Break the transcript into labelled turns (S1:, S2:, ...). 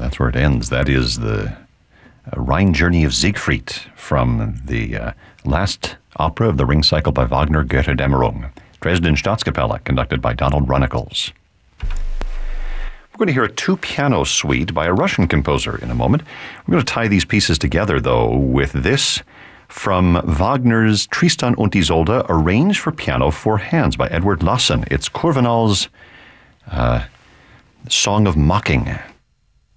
S1: That's where it ends. That is the Rhine Journey of Siegfried from the last opera of the Ring Cycle by Wagner, Götterdämmerung. Dresden Staatskapelle, conducted by Donald Runnicles. We're going to hear a two-piano suite by a Russian composer in a moment. We're going to tie these pieces together, though, with this from Wagner's Tristan und Isolde, arranged for piano 4 hands by Edward Lassen. It's Kurvenal's Song of Mocking.